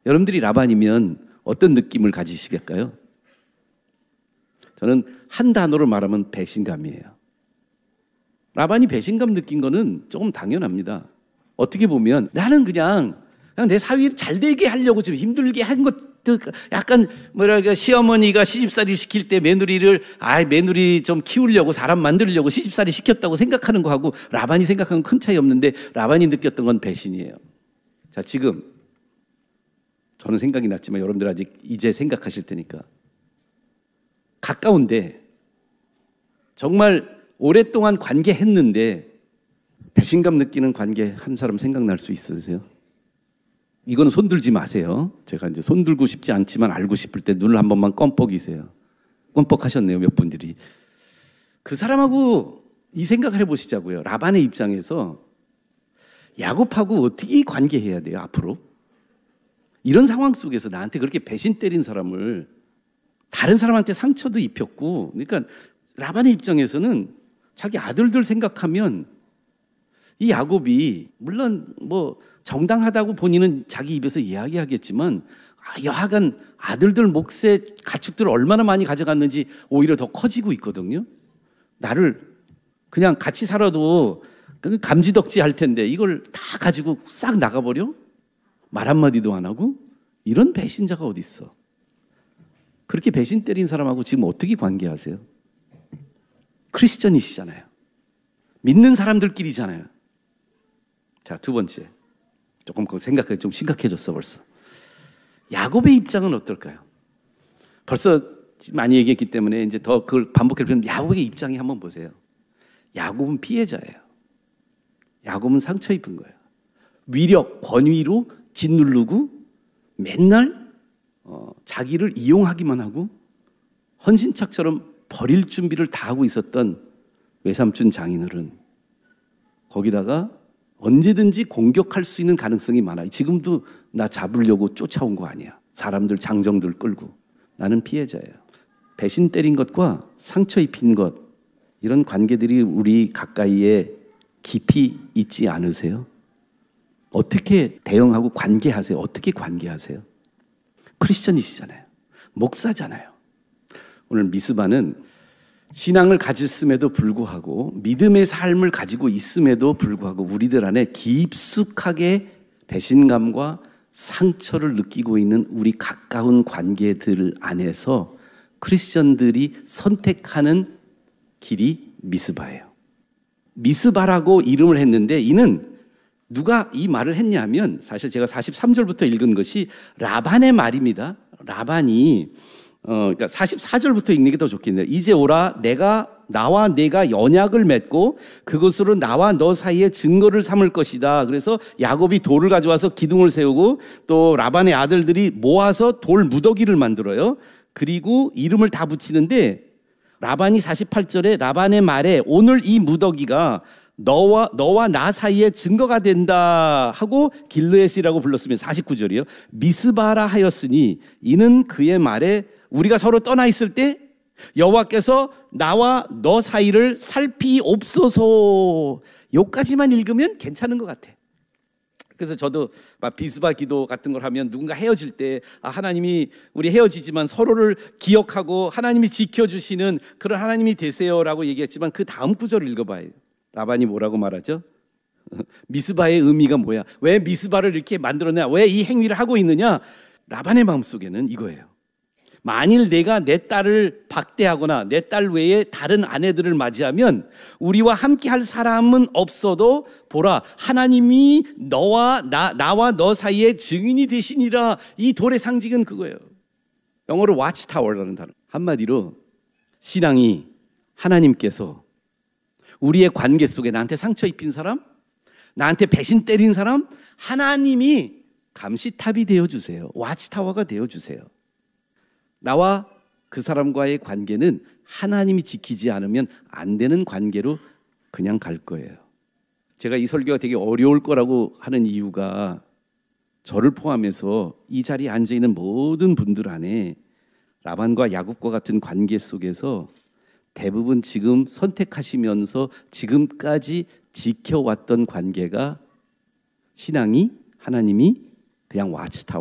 여러분들이 라반이면 어떤 느낌을 가지시겠까요? 저는 한 단어로 말하면 배신감이에요. 라반이 배신감 느낀 거는 조금 당연합니다. 어떻게 보면 나는 그냥 내 사위를 잘 되게 하려고 좀 힘들게 한 것도 약간 뭐랄까 시어머니가 시집살이 시킬 때 며느리 좀 키우려고 사람 만들려고 시집살이 시켰다고 생각하는 거하고 라반이 생각하는 건 큰 차이 없는데 라반이 느꼈던 건 배신이에요. 자, 지금 저는 생각이 났지만 여러분들 아직 이제 생각하실 테니까 가까운데 정말 오랫동안 관계했는데 배신감 느끼는 관계 한 사람 생각날 수 있으세요? 이거는 손들지 마세요. 제가 이제 손들고 싶지 않지만 알고 싶을 때 눈을 한 번만 껌뻑이세요. 껌뻑하셨네요, 몇 분들이. 그 사람하고 이 생각을 해보시자고요. 라반의 입장에서 야곱하고 어떻게 관계해야 돼요, 앞으로? 이런 상황 속에서 나한테 그렇게 배신 때린 사람을 다른 사람한테 상처도 입혔고, 그러니까 라반의 입장에서는 자기 아들들 생각하면 이 야곱이 물론 뭐 정당하다고 본인은 자기 입에서 이야기하겠지만 여하간 아들들 몫의 가축들을 얼마나 많이 가져갔는지 오히려 더 커지고 있거든요. 나를 그냥 같이 살아도 감지덕지 할 텐데 이걸 다 가지고 싹 나가버려? 말 한마디도 안 하고? 이런 배신자가 어디 있어? 그렇게 배신 때린 사람하고 지금 어떻게 관계하세요? 크리스천이시잖아요. 믿는 사람들끼리잖아요. 자, 두 번째. 조금 그 생각이 좀 심각해졌어 벌써. 야곱의 입장은 어떨까요? 벌써 많이 얘기했기 때문에 이제 더 그걸 반복해 보면 야곱의 입장이 한번 보세요. 야곱은 피해자예요. 야곱은 상처 입은 거예요. 위력, 권위로 짓누르고 맨날 자기를 이용하기만 하고 헌신짝처럼 버릴 준비를 다 하고 있었던 외삼촌 장인어른, 거기다가 언제든지 공격할 수 있는 가능성이 많아요. 지금도 나 잡으려고 쫓아온 거 아니야. 사람들, 장정들 끌고. 나는 피해자예요. 배신 때린 것과 상처 입힌 것, 이런 관계들이 우리 가까이에 깊이 있지 않으세요? 어떻게 대응하고 관계하세요? 어떻게 관계하세요? 크리스천이시잖아요. 목사잖아요. 오늘 미스바는 신앙을 가졌음에도 불구하고 믿음의 삶을 가지고 있음에도 불구하고 우리들 안에 깊숙하게 배신감과 상처를 느끼고 있는 우리 가까운 관계들 안에서 크리스천들이 선택하는 길이 미스바예요. 미스바라고 이름을 했는데 이는 누가 이 말을 했냐면 사실 제가 43절부터 읽은 것이 라반의 말입니다. 라반이 그러니까 44절부터 읽는 게 더 좋겠네요. 이제 오라 나와 내가 언약을 맺고 그것으로 나와 너 사이에 증거를 삼을 것이다. 그래서 야곱이 돌을 가져와서 기둥을 세우고 또 라반의 아들들이 모아서 돌 무더기를 만들어요. 그리고 이름을 다 붙이는데 라반이 48절에 라반의 말에 오늘 이 무더기가 너와 나 사이에 증거가 된다 하고 길르엣이라고 불렀으면 49절이요. 미스바라 하였으니 이는 그의 말에 우리가 서로 떠나 있을 때 여호와께서 나와 너 사이를 살피옵소서. 여기까지만 읽으면 괜찮은 것 같아. 그래서 저도 막 비스바 기도 같은 걸 하면 누군가 헤어질 때 하나님이 우리 헤어지지만 서로를 기억하고 하나님이 지켜주시는 그런 하나님이 되세요라고 얘기했지만 그 다음 구절을 읽어봐요. 라반이 뭐라고 말하죠? 미스바의 의미가 뭐야? 왜 미스바를 이렇게 만들었냐? 왜 이 행위를 하고 있느냐? 라반의 마음속에는 이거예요. 만일 내가 내 딸을 박대하거나 내 딸 외에 다른 아내들을 맞이하면 우리와 함께 할 사람은 없어도 보라 하나님이 나와 너 사이에 증인이 되시니라. 이 돌의 상징은 그거예요. 영어로 watchtower라는 단어. 한마디로 신앙이 하나님께서 우리의 관계 속에 나한테 상처 입힌 사람, 나한테 배신 때린 사람, 하나님이 감시탑이 되어주세요. watchtower가 되어주세요. 나와 그 사람과의 관계는 하나님이 지키지 않으면 안 되는 관계로 그냥 갈 거예요. 제가 이 설교가 되게 어려울 거라고 하는 이유가 저를 포함해서 이 자리에 앉아있는 모든 분들 안에 라반과 야곱과 같은 관계 속에서 대부분 지금 선택하시면서 지금까지 지켜왔던 관계가 신앙이 하나님이 그냥 watchtower